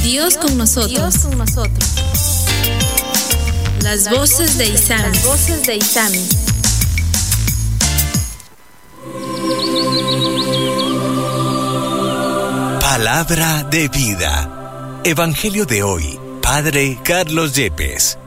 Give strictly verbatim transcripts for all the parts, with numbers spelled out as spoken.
Dios con nosotros. Dios con nosotros. Las voces de Isami. Las voces de Isami. Palabra de vida. Evangelio de hoy. Padre Carlos Yepes.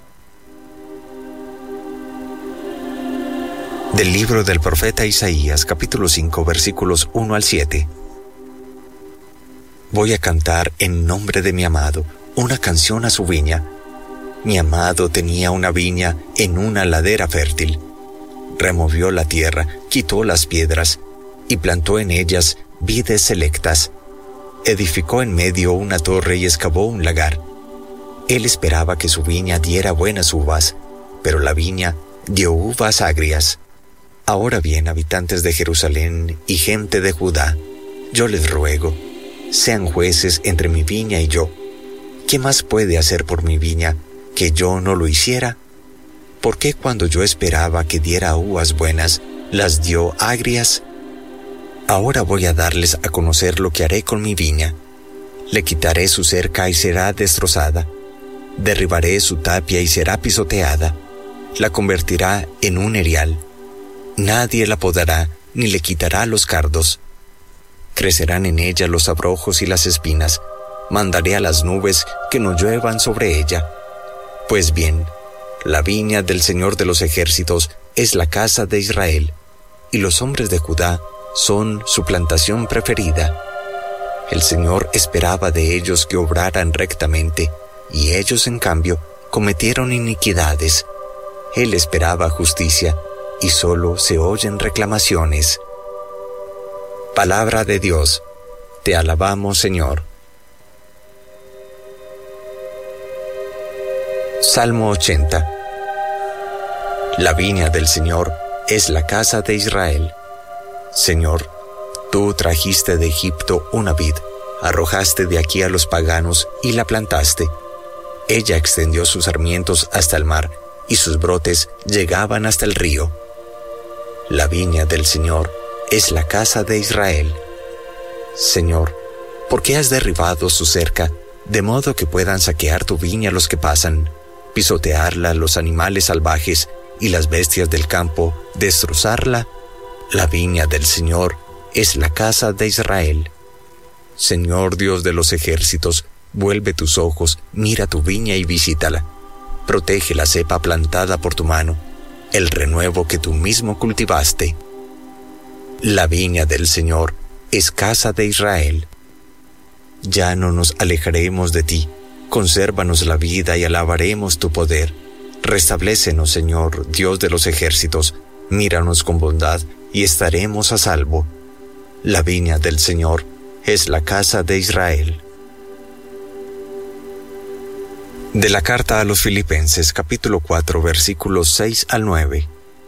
Del libro del profeta Isaías, capítulo cinco, versículos uno al siete. Voy a cantar en nombre de mi amado una canción a su viña. Mi amado tenía una viña en una ladera fértil. Removió la tierra, quitó las piedras y plantó en ellas vides selectas. Edificó en medio una torre y excavó un lagar. Él esperaba que su viña diera buenas uvas, pero la viña dio uvas agrias. Ahora bien, habitantes de Jerusalén y gente de Judá, yo les ruego, sean jueces entre mi viña y yo. ¿Qué más puede hacer por mi viña que yo no lo hiciera? ¿Por qué cuando yo esperaba que diera uvas buenas, las dio agrias? Ahora voy a darles a conocer lo que haré con mi viña. Le quitaré su cerca y será destrozada. Derribaré su tapia y será pisoteada. La convertirá en un erial. Nadie la podará ni le quitará los cardos. Crecerán en ella los abrojos y las espinas. Mandaré a las nubes que no lluevan sobre ella. Pues bien, la viña del Señor de los ejércitos es la casa de Israel, y los hombres de Judá son su plantación preferida. El Señor esperaba de ellos que obraran rectamente, y ellos, en cambio, cometieron iniquidades. Él esperaba justicia, y solo se oyen reclamaciones. Palabra de Dios. Te alabamos, Señor. Salmo ochenta. La viña del Señor es la casa de Israel. Señor, tú trajiste de Egipto una vid, arrojaste de aquí a los paganos y la plantaste. Ella extendió sus sarmientos hasta el mar, y sus brotes llegaban hasta el río. La viña del Señor es la casa de Israel. Señor, ¿por qué has derribado su cerca, de modo que puedan saquear tu viña los que pasan, pisotearla los animales salvajes y las bestias del campo, destrozarla? La viña del Señor es la casa de Israel. Señor Dios de los ejércitos, vuelve tus ojos, mira tu viña y visítala. Protege la cepa plantada por tu mano, el renuevo que tú mismo cultivaste. La viña del Señor es casa de Israel. Ya no nos alejaremos de ti. Consérvanos la vida y alabaremos tu poder. Restablécenos, Señor, Dios de los ejércitos. Míranos con bondad y estaremos a salvo. La viña del Señor es la casa de Israel. De la carta a los Filipenses, capítulo cuatro, versículos seis al nueve.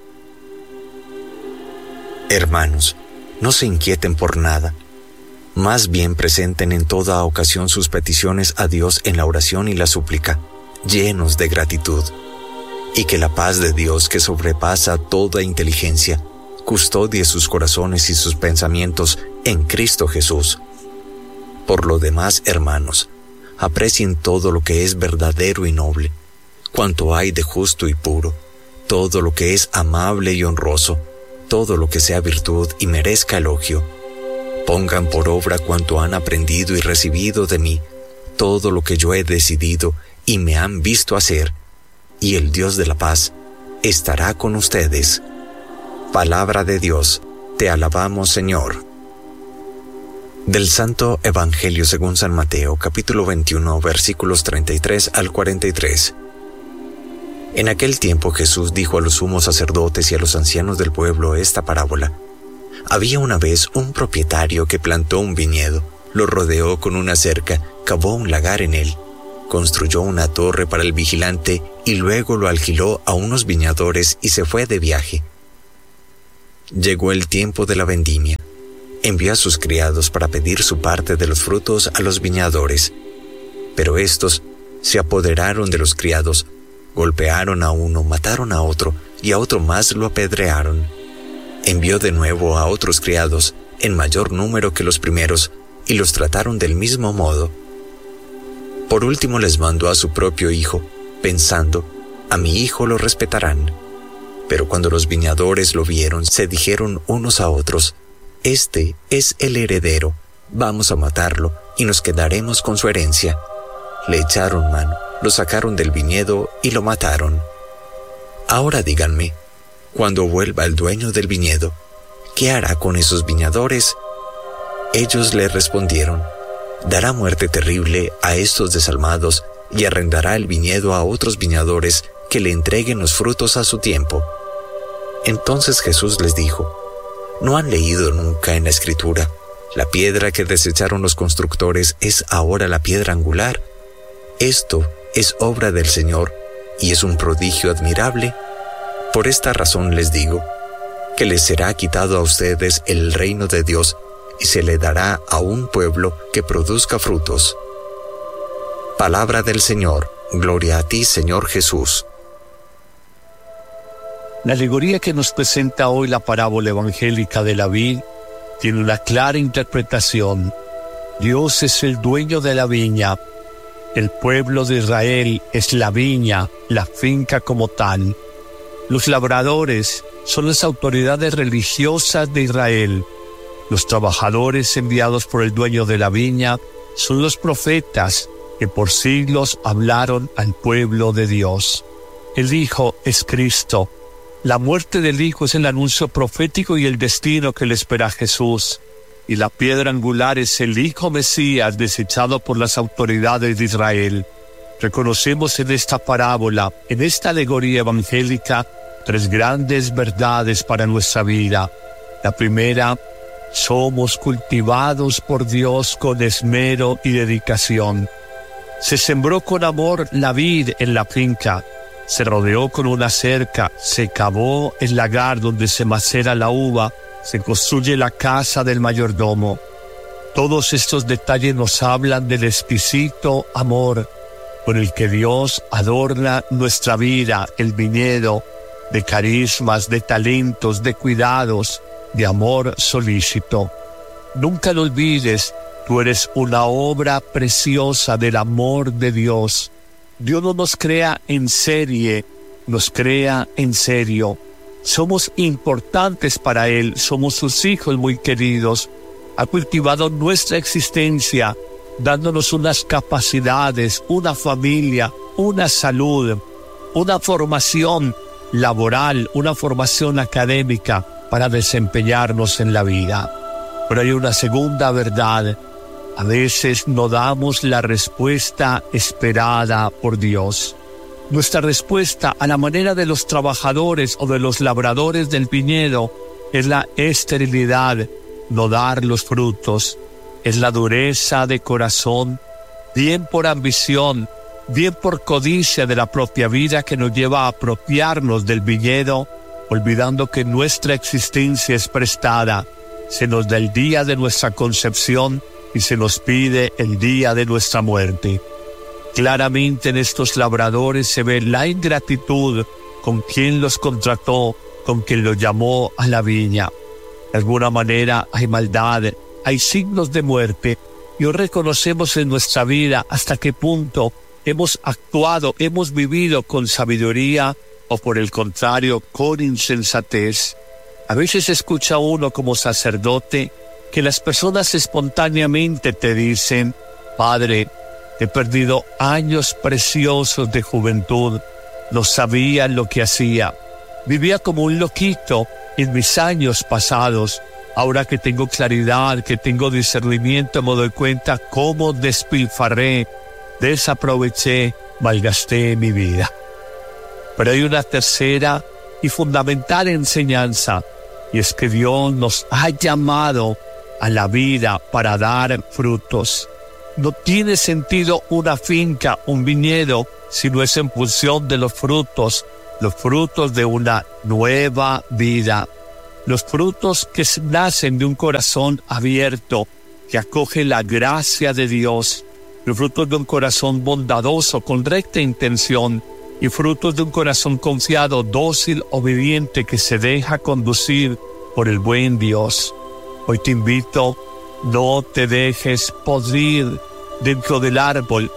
Hermanos, no se inquieten por nada. Más bien presenten en toda ocasión sus peticiones a Dios en la oración y la súplica, llenos de gratitud. Y que la paz de Dios, que sobrepasa toda inteligencia, custodie sus corazones y sus pensamientos en Cristo Jesús. Por lo demás, hermanos, aprecien todo lo que es verdadero y noble, cuanto hay de justo y puro, todo lo que es amable y honroso, todo lo que sea virtud y merezca elogio. Pongan por obra cuanto han aprendido y recibido de mí, todo lo que yo he decidido y me han visto hacer, y el Dios de la paz estará con ustedes. Palabra de Dios, te alabamos, Señor. Del Santo Evangelio según San Mateo, capítulo veintiuno, versículos treinta y tres al cuarenta y tres. En aquel tiempo Jesús dijo a los sumos sacerdotes y a los ancianos del pueblo esta parábola. Había una vez un propietario que plantó un viñedo, lo rodeó con una cerca, cavó un lagar en él, construyó una torre para el vigilante y luego lo alquiló a unos viñadores y se fue de viaje. Llegó el tiempo de la vendimia. Envió a sus criados para pedir su parte de los frutos a los viñadores. Pero estos se apoderaron de los criados, golpearon a uno, mataron a otro, y a otro más lo apedrearon. Envió de nuevo a otros criados, en mayor número que los primeros, y los trataron del mismo modo. Por último les mandó a su propio hijo, pensando, a mi hijo lo respetarán. Pero cuando los viñadores lo vieron, se dijeron unos a otros, este es el heredero, vamos a matarlo y nos quedaremos con su herencia. Le echaron mano, lo sacaron del viñedo y lo mataron. Ahora díganme, cuando vuelva el dueño del viñedo, ¿qué hará con esos viñadores? Ellos le respondieron, dará muerte terrible a estos desalmados y arrendará el viñedo a otros viñadores que le entreguen los frutos a su tiempo. Entonces Jesús les dijo, ¿no han leído nunca en la Escritura? La piedra que desecharon los constructores es ahora la piedra angular. Esto es obra del Señor y es un prodigio admirable. Por esta razón les digo, que les será quitado a ustedes el reino de Dios y se le dará a un pueblo que produzca frutos. Palabra del Señor. Gloria a ti, Señor Jesús. La alegoría que nos presenta hoy la parábola evangélica de la vid tiene una clara interpretación. Dios es el dueño de la viña. El pueblo de Israel es la viña, la finca como tal. Los labradores son las autoridades religiosas de Israel. Los trabajadores enviados por el dueño de la viña son los profetas que por siglos hablaron al pueblo de Dios. El Hijo es Cristo. La muerte del Hijo es el anuncio profético y el destino que le espera a Jesús. Y la piedra angular es el Hijo Mesías desechado por las autoridades de Israel. Reconocemos en esta parábola, en esta alegoría evangélica, tres grandes verdades para nuestra vida. La primera, somos cultivados por Dios con esmero y dedicación. Se sembró con amor la vid en la finca, se rodeó con una cerca, se cavó el lagar donde se macera la uva, se construye la casa del mayordomo. Todos estos detalles nos hablan del exquisito amor con el que Dios adorna nuestra vida, el viñedo, de carismas, de talentos, de cuidados, de amor solícito. Nunca lo olvides, tú eres una obra preciosa del amor de Dios. Dios no nos crea en serie, nos crea en serio. Somos importantes para Él, somos sus hijos muy queridos. Ha cultivado nuestra existencia, dándonos unas capacidades, una familia, una salud, una formación laboral, una formación académica para desempeñarnos en la vida. Pero hay una segunda verdad. A veces no damos la respuesta esperada por Dios. Nuestra respuesta a la manera de los trabajadores o de los labradores del viñedo es la esterilidad, no dar los frutos. Es la dureza de corazón, bien por ambición, bien por codicia de la propia vida que nos lleva a apropiarnos del viñedo, olvidando que nuestra existencia es prestada. Se nos da el día de nuestra concepción y se nos pide el día de nuestra muerte. Claramente en estos labradores se ve la ingratitud con quien los contrató, con quien los llamó a la viña. De alguna manera hay maldad, hay signos de muerte, y hoy reconocemos en nuestra vida hasta qué punto hemos actuado, hemos vivido con sabiduría o por el contrario con insensatez. A veces escucha uno como sacerdote que las personas espontáneamente te dicen, Padre, he perdido años preciosos de juventud, no sabía lo que hacía, vivía como un loquito en mis años pasados. Ahora que tengo claridad, que tengo discernimiento, me doy cuenta cómo despilfarré, desaproveché, malgasté mi vida. Pero hay una tercera y fundamental enseñanza, y es que Dios nos ha llamado a la vida para dar frutos. No tiene sentido una finca, un viñedo, si no es en función de los frutos, los frutos de una nueva vida. Los frutos que nacen de un corazón abierto, que acoge la gracia de Dios. Los frutos de un corazón bondadoso, con recta intención. Y frutos de un corazón confiado, dócil, obediente, que se deja conducir por el buen Dios. Hoy te invito, no te dejes podrir dentro del árbol.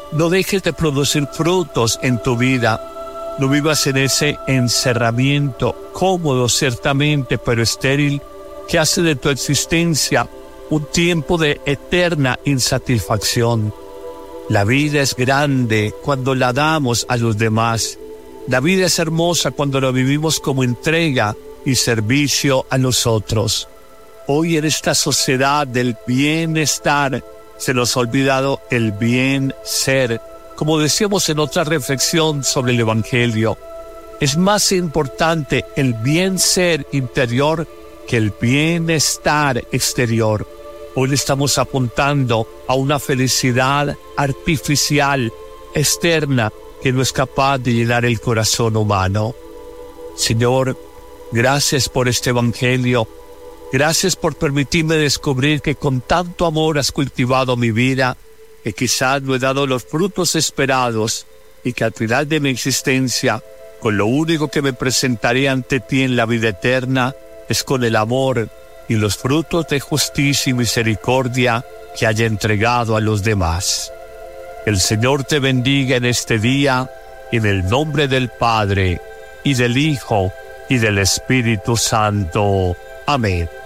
No dejes de producir frutos en tu vida. No vivas en ese encerramiento cómodo, ciertamente, pero estéril, que hace de tu existencia un tiempo de eterna insatisfacción. La vida es grande cuando la damos a los demás. La vida es hermosa cuando la vivimos como entrega y servicio a los otros. Hoy en esta sociedad del bienestar se nos ha olvidado el bien ser. Como decíamos en otra reflexión sobre el Evangelio, es más importante el bien ser interior que el bienestar exterior. Hoy le estamos apuntando a una felicidad artificial, externa, que no es capaz de llenar el corazón humano. Señor, gracias por este Evangelio. Gracias por permitirme descubrir que con tanto amor has cultivado mi vida, que quizás no he dado los frutos esperados y que al final de mi existencia, con lo único que me presentaré ante ti en la vida eterna, es con el amor y los frutos de justicia y misericordia que haya entregado a los demás. El Señor te bendiga en este día, en el nombre del Padre, y del Hijo, y del Espíritu Santo. Amén.